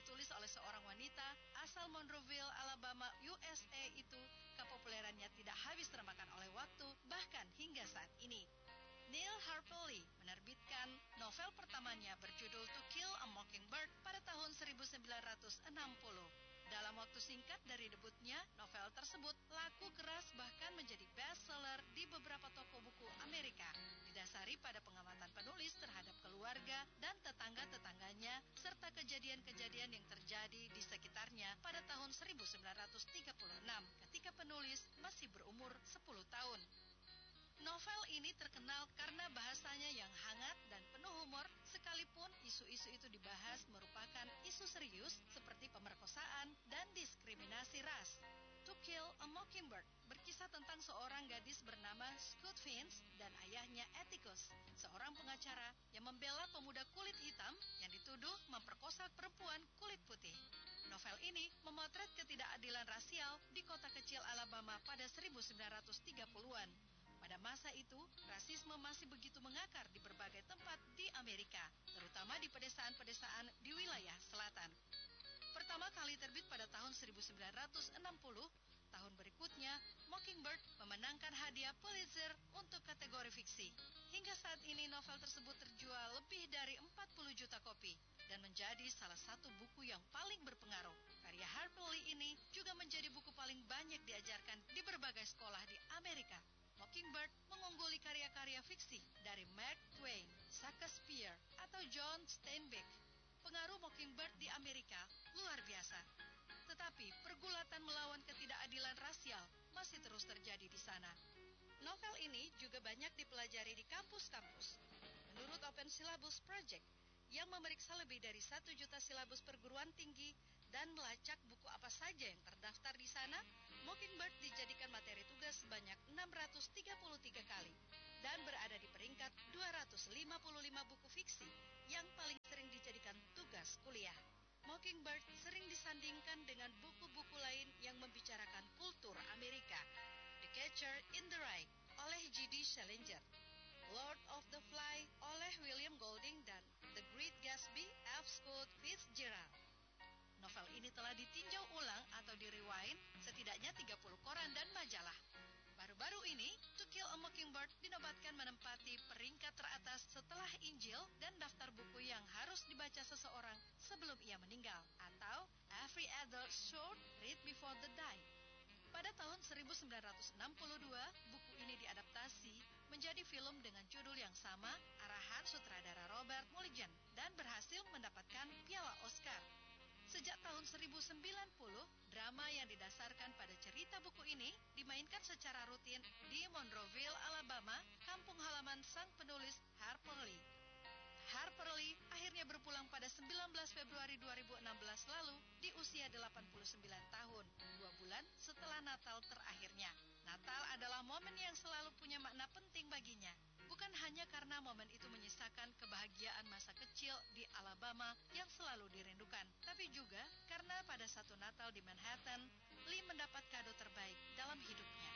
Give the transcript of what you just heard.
ditulis oleh seorang wanita asal Monroeville, Alabama, USA itu, kepopulerannya tidak habis termakan oleh waktu, bahkan hingga saat ini. Neil Harper Lee menerbitkan novel pertamanya berjudul To Kill a Mockingbird pada tahun 1960. Dalam waktu singkat dari debutnya, novel tersebut laku keras bahkan menjadi bestseller di beberapa toko buku Amerika, didasari pada pengamatan penulis terhadap keluarga dan tetangga-tetangganya serta kejadian-kejadian yang terjadi di sekitarnya pada tahun 1936 ketika penulis masih berumur 10 tahun. Novel ini terkenal karena bahasanya yang hangat dan penuh humor, sekalipun isu-isu itu dibahas merupakan isu serius seperti pemerkosaan dan diskriminasi ras. To Kill a Mockingbird berkisah tentang seorang gadis bernama Scout Vince dan ayahnya Atticus, seorang pengacara yang membela pemuda kulit hitam yang dituduh memperkosa perempuan kulit putih. Novel ini memotret ketidakadilan rasial di kota kecil Alabama pada 1930-an. Pada masa itu, rasisme masih begitu mengakar di berbagai tempat di Amerika, terutama di pedesaan-pedesaan di wilayah selatan. Pertama kali terbit pada tahun 1960, tahun berikutnya, Mockingbird memenangkan hadiah Pulitzer untuk kategori fiksi. Hingga saat ini novel tersebut terjual lebih dari 40 juta kopi dan menjadi salah satu buku yang paling berpengaruh. Karya Harper Lee ini juga menjadi buku paling banyak diajarkan di berbagai sekolah di Amerika. Mockingbird mengungguli karya-karya fiksi dari Mark Twain, Shakespeare, atau John Steinbeck. Pengaruh Mockingbird di Amerika luar biasa. Tetapi pergulatan melawan ketidakadilan rasial masih terus terjadi di sana. Novel ini juga banyak dipelajari di kampus-kampus. Menurut Open Syllabus Project, yang memeriksa lebih dari 1 juta silabus perguruan tinggi dan melacak buku apa saja yang terdaftar di sana, Mockingbird dijadikan materi tugas sebanyak 633 kali dan berada di peringkat 255 buku fiksi yang paling sering dijadikan tugas kuliah. Mockingbird sering disandingkan dengan buku-buku lain yang membicarakan kultur Amerika. The Catcher in the Rye oleh J.D. Salinger, Lord of the Fly oleh William Golding, dan The Great Gatsby F. Scott Fitzgerald. Novel ini telah ditinjau ulang atau di-rewind setidaknya 30 koran dan majalah. Baru-baru ini, To Kill a Mockingbird dinobatkan menempati peringkat teratas setelah Injil dan daftar buku yang harus dibaca seseorang sebelum ia meninggal, atau Every Adult Should Read Before They Die. Pada tahun 1962, buku ini diadaptasi menjadi film dengan judul yang sama, arahan sutradara Robert Mulligan, dan berhasil mendapatkan piala Oscar. Sejak tahun 1090, drama yang didasarkan pada cerita buku ini dimainkan secara rutin di Monroeville, Alabama, kampung halaman sang penulis Harper Lee. Harper Lee akhirnya berpulang pada 19 Februari 2016 lalu di usia 89 tahun, 2 bulan setelah Natal terakhirnya. Natal adalah momen yang selalu punya makna penting baginya. Bukan hanya karena momen itu menyisakan kebahagiaan masa kecil di Alabama yang selalu dirindukan, tapi juga karena pada satu Natal di Manhattan, Lee mendapat kado terbaik dalam hidupnya.